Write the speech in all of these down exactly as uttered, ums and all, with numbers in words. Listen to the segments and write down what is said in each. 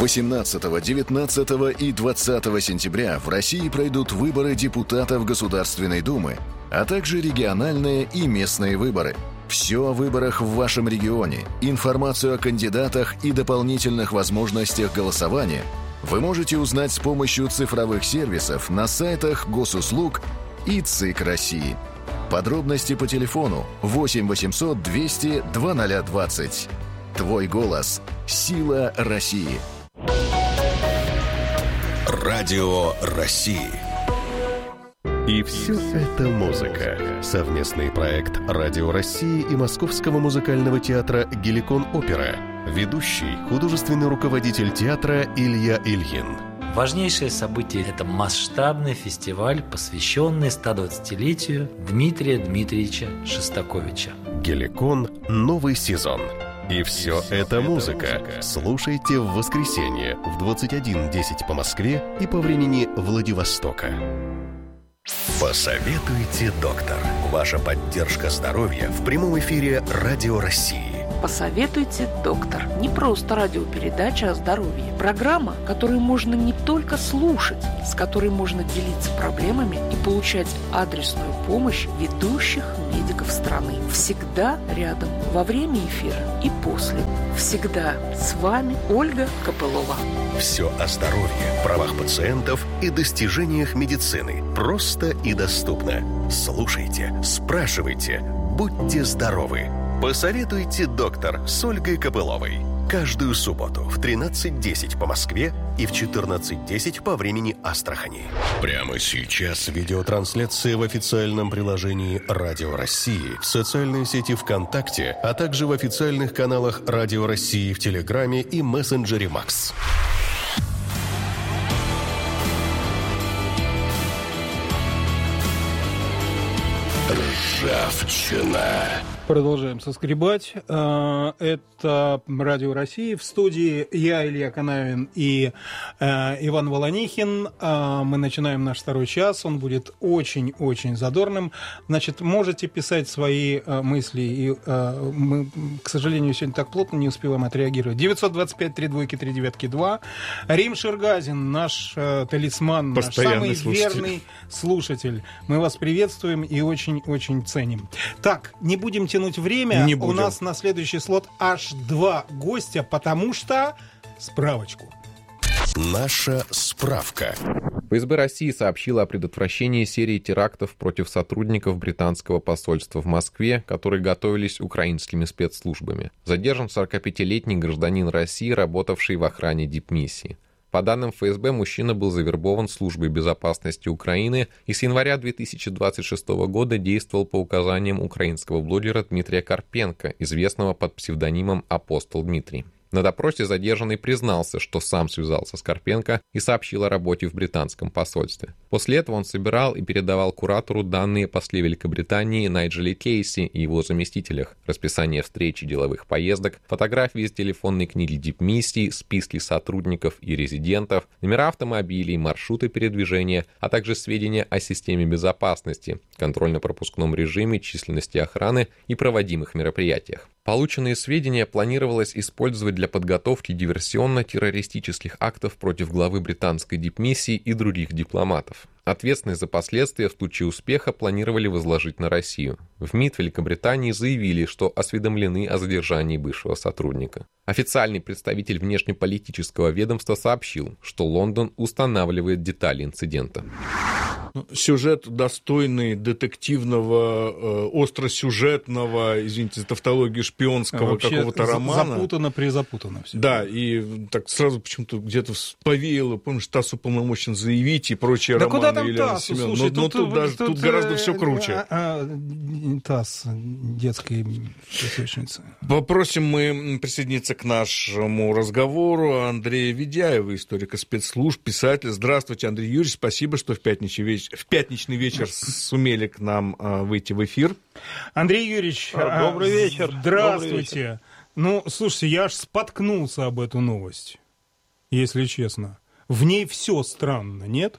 восемнадцатого, девятнадцатого и двадцатого сентября в России пройдут выборы депутатов Государственной Думы, а также региональные и местные выборы. Все о выборах в вашем регионе, информацию о кандидатах и дополнительных возможностях голосования вы можете узнать с помощью цифровых сервисов на сайтах Госуслуг и ЦИК России. Подробности по телефону восемь восемьсот двести два ноль двадцать. Твой голос – сила России. Радио России. И все это музыка. Совместный проект Радио России и Московского музыкального театра «Геликон Опера». Ведущий, художественный руководитель театра Илья Ильин. Важнейшее событие – это масштабный фестиваль, посвященный ста двадцатилетию Дмитрия Дмитриевича Шостаковича. «Геликон. Новый сезон». И все это музыка. Слушайте в воскресенье в двадцать один десять по Москве и по времени Владивостока. Посоветуйте, доктор. Ваша поддержка здоровья в прямом эфире Радио России. «Посоветуйте, доктор». Не просто радиопередача о здоровье. Программа, которую можно не только слушать, с которой можно делиться проблемами и получать адресную помощь ведущих медиков страны. Всегда рядом, во время эфира и после. Всегда с вами Ольга Копылова. Все о здоровье, правах пациентов и достижениях медицины. Просто и доступно. Слушайте, спрашивайте, будьте здоровы. «Посоветуйте, доктор» с Ольгой Копыловой. Каждую субботу в тринадцать десять по Москве и в четырнадцать десять по времени Астрахани. Прямо сейчас видеотрансляция в официальном приложении Радио России, в социальной сети ВКонтакте, а также в официальных каналах Радио России в Телеграме и мессенджере Макс. Ржавчина. Продолжаем соскребать. Это Радио России. В студии я, Илья Канавин, и Иван Волонихин. Мы начинаем наш второй час. Он будет очень-очень задорным. Значит, можете писать свои мысли. И мы, к сожалению, сегодня так плотно не успеваем отреагировать. девятьсот двадцать пять три двойки три девятки два. Рим Шергазин, наш талисман, постоянный наш самый слушатель. верный слушатель. Мы вас приветствуем и очень-очень ценим. Так, не будем тянуть время. Не У будем. нас на следующий слот аж два гостя, потому что... Справочку. Наша справка. ФСБ России сообщила о предотвращении серии терактов против сотрудников британского посольства в Москве, которые готовились украинскими спецслужбами. Задержан сорокапятилетний гражданин России, работавший в охране дипмиссии. По данным ФСБ, мужчина был завербован Службой безопасности Украины и с января две тысячи двадцать шестого года действовал по указаниям украинского блогера Дмитрия Карпенко, известного под псевдонимом «Апостол Дмитрий». На допросе задержанный признался, что сам связался с Карпенко и сообщил о работе в британском посольстве. После этого он собирал и передавал куратору данные о после Великобритании Найджеле Кейси и его заместителях, расписание встреч и деловых поездок, фотографии из телефонной книги дипмиссии, списки сотрудников и резидентов, номера автомобилей, маршруты передвижения, а также сведения о системе безопасности, контрольно-пропускном режиме, численности охраны и проводимых мероприятиях. Полученные сведения планировалось использовать для подготовки диверсионно-террористических актов против главы британской дипмиссии и других дипломатов. Ответственность за последствия в случае успеха планировали возложить на Россию. В МИД Великобритании заявили, что осведомлены о задержании бывшего сотрудника. Официальный представитель внешнеполитического ведомства сообщил, что Лондон устанавливает детали инцидента. Сюжет достойный детективного, э, остросюжетного, извините за тавтологию, шпионского Вообще какого-то за- романа. Запутано, призапутано все. Да, и так сразу почему-то где-то повеяло, помнишь, ТАСС уполномочен заявить и прочие Да романы куда там Елены ТАССу, Семеновны. слушай, но, но тут, даже, тут гораздо э, все круче. а, а, ТАСС, детской песочницы. Попросим мы присоединиться к нашему разговору Андрея Ведяева, историка спецслужб, писателя. Здравствуйте, Андрей Юрьевич, спасибо, что в пятничный вечер, в пятничный вечер сумели к нам а, выйти в эфир. Андрей Юрьевич, добрый вечер. Здравствуйте. Добрый вечер. Ну, слушайте, я аж споткнулся об эту новость, если честно. В ней все странно, нет?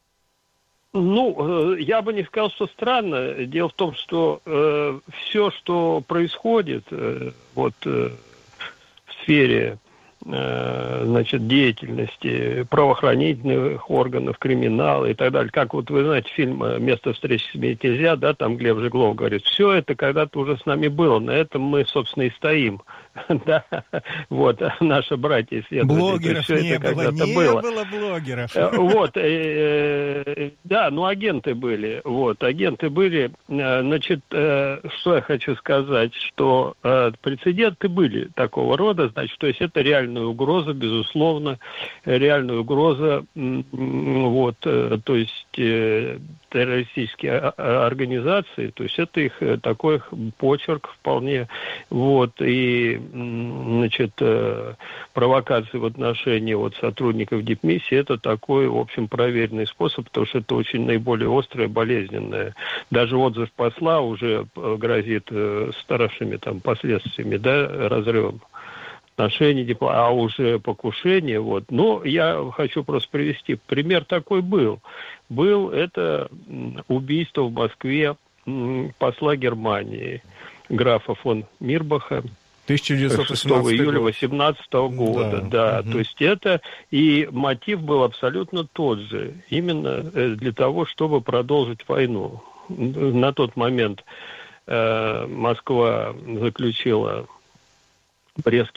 Ну, э, я бы не сказал, что странно. Дело в том, что э, все, что происходит э, вот, э, в сфере значит, деятельности правоохранительных органов, криминала и так далее. Как вот вы знаете, фильм «Место встречи сменить нельзя», да, там Глеб Жеглов говорит, все это когда-то уже с нами было, на этом мы, собственно, и стоим. Да, вот, наши братья исследователи. Блогеров все не это было, не было. было блогеров. Вот, да, ну агенты были, вот, агенты были. Значит, что я хочу сказать, что прецеденты были такого рода, значит, то есть это реальная угроза, безусловно, реальная угроза, вот, то есть террористические организации, то есть это их такой почерк вполне, вот, и, значит, провокации в отношении вот сотрудников дипмиссии, это такой, в общем, проверенный способ, потому что это очень наиболее острое, болезненное. Даже отзыв посла уже грозит страшными там последствиями, да, разрывом отношений, а уже покушение, вот. Но я хочу просто привести пример такой был. Был это убийство в Москве посла Германии, графа фон Мирбаха, тысяча девятьсот восемнадцатый шестого июля год. восемнадцатого года, да, да. Угу. То есть это, и мотив был абсолютно тот же, именно для того, чтобы продолжить войну. На тот момент э, Москва заключила Брестский